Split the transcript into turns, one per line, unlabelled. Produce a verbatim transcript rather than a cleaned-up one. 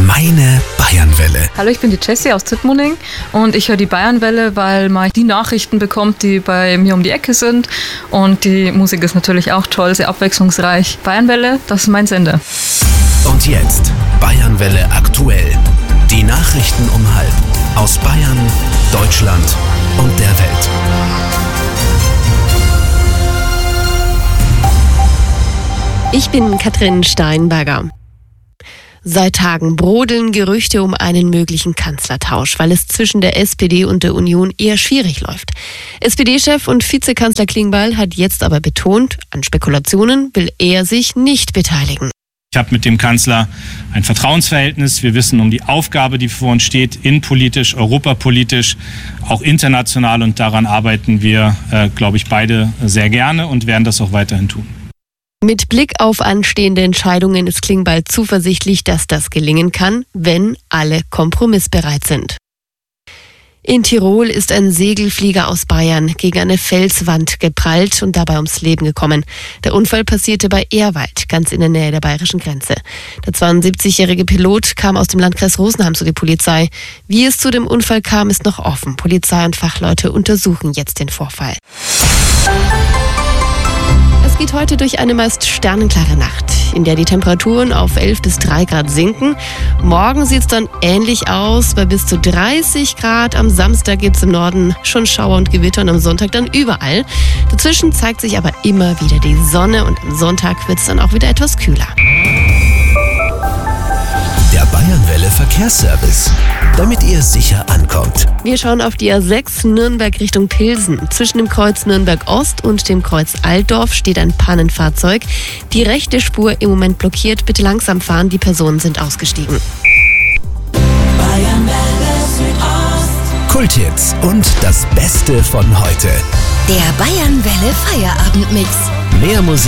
Meine Bayernwelle.
Hallo, ich bin die Jessie aus Zipmuning und ich höre die Bayernwelle, weil man die Nachrichten bekommt, die bei mir um die Ecke sind. Und die Musik ist natürlich auch toll, sehr abwechslungsreich. Bayernwelle, das ist mein Sender.
Und jetzt Bayernwelle aktuell. Die Nachrichten um halb aus Bayern, Deutschland und der Welt.
Ich bin Katrin Steinberger. Seit Tagen brodeln Gerüchte um einen möglichen Kanzlertausch, weil es zwischen der S P D und der Union eher schwierig läuft. S P D-Chef und Vizekanzler Klingbeil hat jetzt aber betont, an Spekulationen will er sich nicht beteiligen.
Ich habe mit dem Kanzler ein Vertrauensverhältnis. Wir wissen um die Aufgabe, die vor uns steht, innenpolitisch, europapolitisch, auch international. Und daran arbeiten wir, äh, glaube ich, beide sehr gerne und werden das auch weiterhin tun.
Mit Blick auf anstehende Entscheidungen ist Klingbeil zuversichtlich, dass das gelingen kann, wenn alle kompromissbereit sind. In Tirol ist ein Segelflieger aus Bayern gegen eine Felswand geprallt und dabei ums Leben gekommen. Der Unfall passierte bei Ehrwald, ganz in der Nähe der bayerischen Grenze. Der zweiundsiebzigjährige Pilot kam aus dem Landkreis Rosenheim, so die Polizei. Wie es zu dem Unfall kam, ist noch offen. Polizei und Fachleute untersuchen jetzt den Vorfall. Es geht heute durch eine meist sternenklare Nacht, in der die Temperaturen auf elf bis drei Grad sinken. Morgen sieht es dann ähnlich aus, bei bis zu dreißig Grad. Am Samstag gibt es im Norden schon Schauer und Gewitter und am Sonntag dann überall. Dazwischen zeigt sich aber immer wieder die Sonne und am Sonntag wird es dann auch wieder etwas kühler.
Der Bayernwelle Verkehrsservice, damit ihr sicher ankommt.
Wir schauen auf die A sechs Nürnberg Richtung Pilsen. Zwischen dem Kreuz Nürnberg Ost und dem Kreuz Altdorf steht ein Pannenfahrzeug. Die rechte Spur im Moment blockiert. Bitte langsam fahren, die Personen sind ausgestiegen.
Bayernwelle Südost.
Kulthits und das Beste von heute.
Der Bayernwelle Feierabendmix.
Mehr Musik.